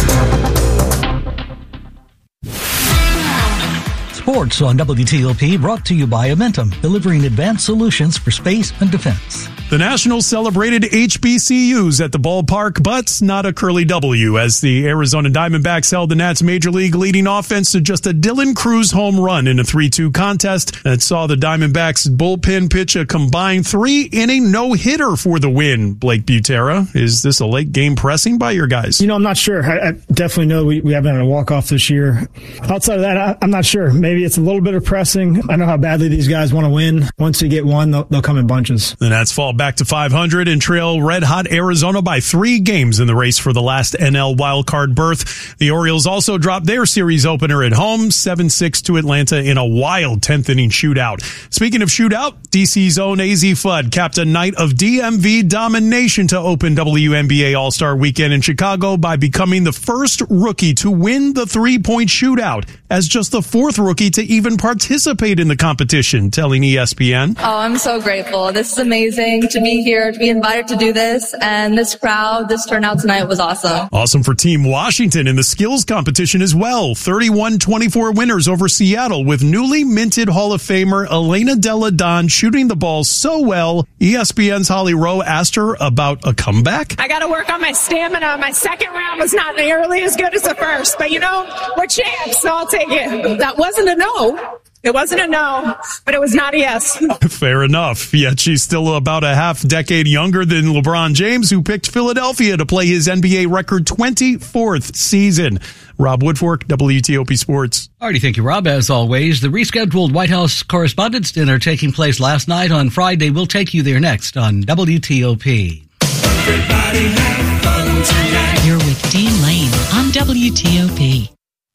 Sports on W T O P brought to you by Amentum, delivering advanced solutions for space and defense. The Nationals celebrated H B C Us at the ballpark, but not a Curly W, as the Arizona Diamondbacks held the Nats Major League leading offense to just a Dylan Cruz home run in a three two contest that saw the Diamondbacks bullpen pitch a combined three-inning no-hitter for the win. Blake Butera, is this a late game pressing by your guys? You know, I'm not sure. I, I definitely know we, we haven't had a walk-off this year. Outside of that, I, I'm not sure. Maybe it's a little bit of pressing. I know how badly these guys want to win. Once they get one, they'll, they'll come in bunches. The Nats fall back to five hundred and trail red-hot Arizona by three games in the race for the last N L wildcard berth. The Orioles also dropped their series opener at home, seven six to Atlanta in a wild tenth-inning shootout. Speaking of shootout, D C's own A Z Fudd capped a night of D M V domination to open W N B A All-Star Weekend in Chicago by becoming the first rookie to win the three-point shootout, as just the fourth rookie to even participate in the competition, telling E S P N. Oh, I'm so grateful. This is amazing to be here, to be invited to do this, and this crowd, this turnout tonight was awesome. Awesome for Team Washington in the skills competition as well. thirty-one twenty-four winners over Seattle, with newly minted Hall of Famer Elena Delle Donne shooting the ball so well, E S P N's Holly Rowe asked her about a comeback. I got to work on my stamina. My second round was not nearly as good as the first, but you know, we're champs, so I'll take it. That wasn't a no. It wasn't a no, but it was not a yes. Fair enough. Yet she's still about a half decade younger than LeBron James, who picked Philadelphia to play his N B A record twenty-fourth season. Rob Woodfork, W T O P Sports. All righty, thank you, Rob. As always, the rescheduled White House Correspondents' Dinner taking place last night on Friday. We'll take you there next on W T O P. Everybody have fun tonight. You're with Dean Lane on W T O P.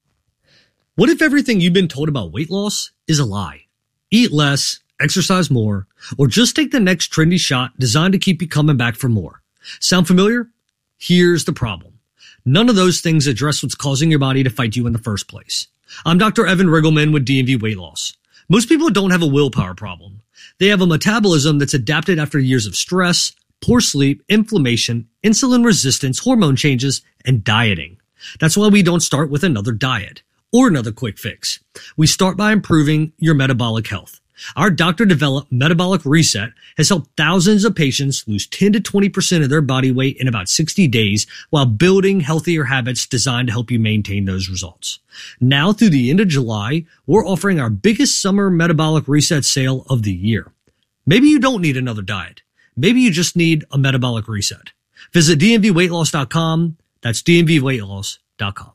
What if everything you've been told about weight loss is a lie? Eat less, exercise more, or just take the next trendy shot designed to keep you coming back for more. Sound familiar? Here's the problem. None of those things address what's causing your body to fight you in the first place. I'm Doctor Evan Riggleman with D and V Weight Loss. Most people don't have a willpower problem. They have a metabolism that's adapted after years of stress, poor sleep, inflammation, insulin resistance, hormone changes, and dieting. That's why we don't start with another diet or another quick fix. We start by improving your metabolic health. Our doctor-developed Metabolic Reset has helped thousands of patients lose ten to twenty percent of their body weight in about sixty days while building healthier habits designed to help you maintain those results. Now through the end of July, we're offering our biggest summer Metabolic Reset sale of the year. Maybe you don't need another diet. Maybe you just need a metabolic reset. Visit D M V weight loss dot com. That's D M V weight loss dot com.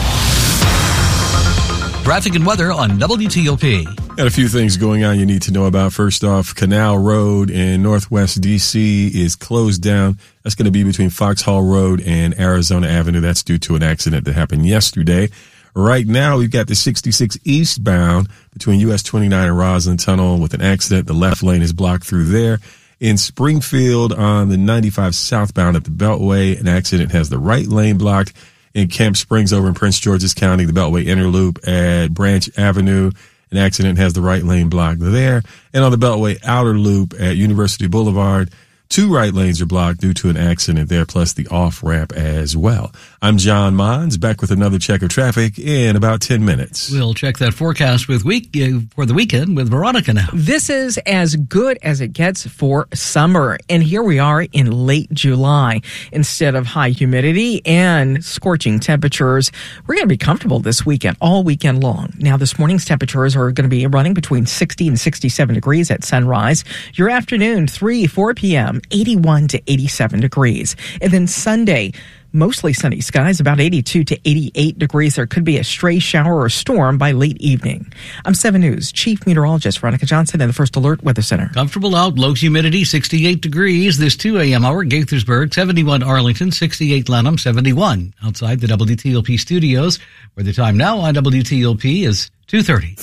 Traffic and weather on W T O P. Got a few things going on you need to know about. First off, Canal Road in Northwest D C is closed down. That's going to be between Foxhall Road and Arizona Avenue. That's due to an accident that happened yesterday. Right now, we've got the sixty-six eastbound between U S twenty-nine and Roslyn Tunnel with an accident. The left lane is blocked through there. In Springfield on the ninety-five southbound at the Beltway, an accident has the right lane blocked. In Camp Springs over in Prince George's County, the Beltway Inner Loop at Branch Avenue, an accident has the right lane blocked there. And on the Beltway Outer Loop at University Boulevard, two right lanes are blocked due to an accident there, plus the off-ramp as well. I'm John Mons, back with another check of traffic in about ten minutes. We'll check that forecast with week uh, for the weekend with Veronica now. This is as good as it gets for summer. And here we are in late July. Instead of high humidity and scorching temperatures, we're going to be comfortable this weekend, all weekend long. Now, this morning's temperatures are going to be running between sixty and sixty-seven degrees at sunrise. Your afternoon, three, four p.m., eighty-one to eighty-seven degrees. And then Sunday, mostly sunny skies, about eighty-two to eighty-eight degrees. There could be a stray shower or storm by late evening. I'm seven News Chief Meteorologist Veronica Johnson in the First Alert Weather Center. Comfortable out, low humidity, sixty-eight degrees. This two a.m. hour, Gaithersburg, seventy-one Arlington, sixty-eight Lanham, seventy-one. Outside the W T O P studios, where the time now on W T O P is two thirty.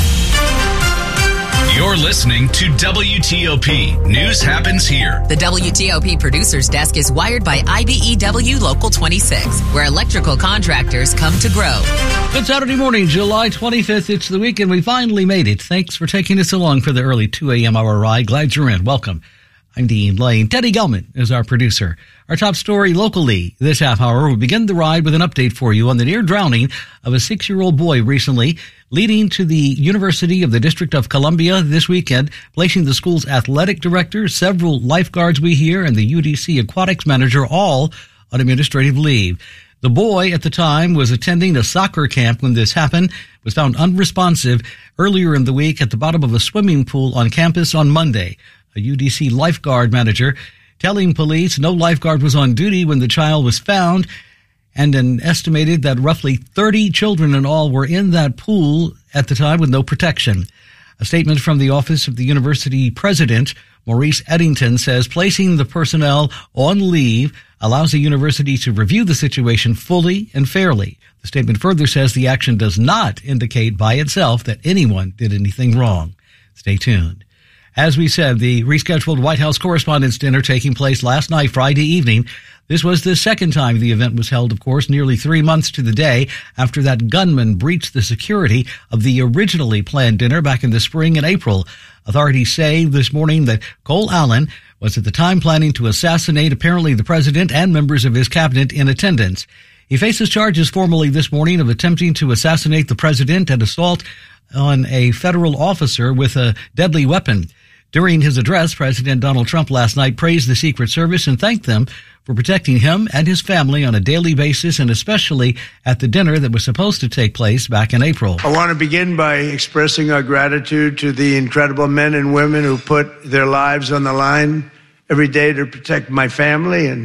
You're listening to W T O P. News happens here. The W T O P producer's desk is wired by I B E W Local twenty-six, where electrical contractors come to grow. Good Saturday morning, July twenty-fifth. It's the weekend. We finally made it. Thanks for taking us along for the early two a.m. hour ride. Glad you're in. Welcome. I'm Dean Lane. Teddy Gelman is our producer. Our top story locally this half hour, we begin the ride with an update for you on the near drowning of a six-year-old boy recently, leading to the University of the District of Columbia this weekend, placing the school's athletic director, several lifeguards we hear, and the U D C aquatics manager all on administrative leave. The boy at the time was attending a soccer camp when this happened, was found unresponsive earlier in the week at the bottom of a swimming pool on campus on Monday. A U D C lifeguard manager telling police no lifeguard was on duty when the child was found, and an estimated that roughly thirty children in all were in that pool at the time with no protection. A statement from the office of the university president, Maurice Eddington, says placing the personnel on leave allows the university to review the situation fully and fairly. The statement further says the action does not indicate by itself that anyone did anything wrong. Stay tuned. As we said, the rescheduled White House Correspondents' Dinner taking place last night, Friday evening. This was the second time the event was held, of course, nearly three months to the day after that gunman breached the security of the originally planned dinner back in the spring and April. Authorities say this morning that Cole Allen was at the time planning to assassinate apparently the president and members of his cabinet in attendance. He faces charges formally this morning of attempting to assassinate the president and assault on a federal officer with a deadly weapon. During his address, President Donald Trump last night praised the Secret Service and thanked them for protecting him and his family on a daily basis, and especially at the dinner that was supposed to take place back in April. I want to begin by expressing our gratitude to the incredible men and women who put their lives on the line every day to protect my family and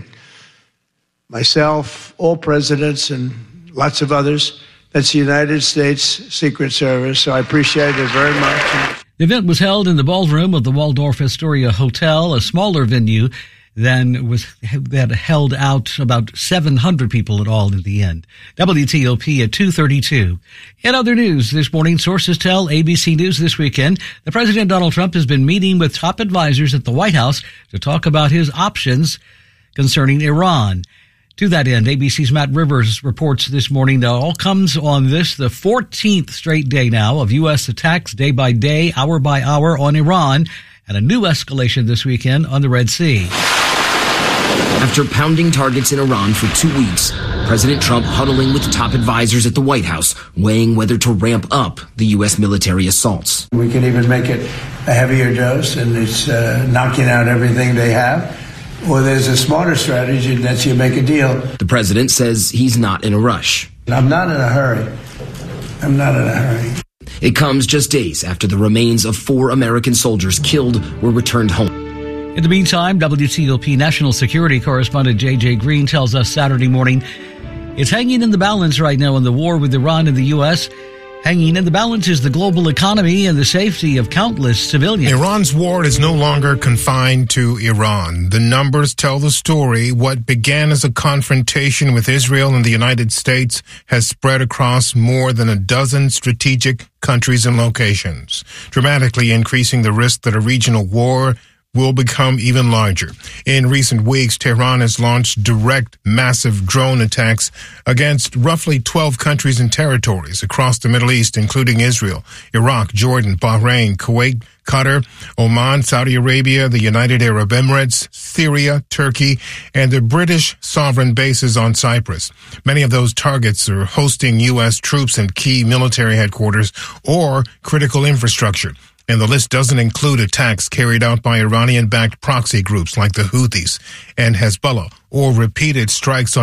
myself, all presidents, and lots of others. That's the United States Secret Service, so I appreciate it very much. The event was held in the ballroom of the Waldorf Astoria Hotel, a smaller venue than was that held out about seven hundred people at all in the end. W T O P at two thirty-two. In other news this morning, sources tell A B C News this weekend that President Donald Trump has been meeting with top advisors at the White House to talk about his options concerning Iran. To that end, A B C's Matt Rivers reports this morning that all comes on this, the fourteenth straight day now of U S attacks day by day, hour by hour on Iran, and a new escalation this weekend on the Red Sea. After pounding targets in Iran for two weeks, President Trump huddling with top advisors at the White House, weighing whether to ramp up the U S military assaults. We can even make it a heavier dose, and it's uh, knocking out everything they have. Or there's a smarter strategy, and that's you make a deal. The president says he's not in a rush. I'm not in a hurry. I'm not in a hurry. It comes just days after the remains of four American soldiers killed were returned home. In the meantime, W T O P national security correspondent J J Green tells us Saturday morning it's hanging in the balance right now in the war with Iran and the U S. Hanging in the balance is the global economy and the safety of countless civilians. Iran's war is no longer confined to Iran. The numbers tell the story. What began as a confrontation with Israel and the United States has spread across more than a dozen strategic countries and locations, dramatically increasing the risk that a regional war will become even larger. In recent weeks, Tehran has launched direct, massive drone attacks against roughly twelve countries and territories across the Middle East, including Israel, Iraq, Jordan, Bahrain, Kuwait, Qatar, Oman, Saudi Arabia, the United Arab Emirates, Syria, Turkey, and the British sovereign bases on Cyprus. Many of those targets are hosting U S troops and key military headquarters or critical infrastructure. And the list doesn't include attacks carried out by Iranian-backed proxy groups like the Houthis and Hezbollah, or repeated strikes on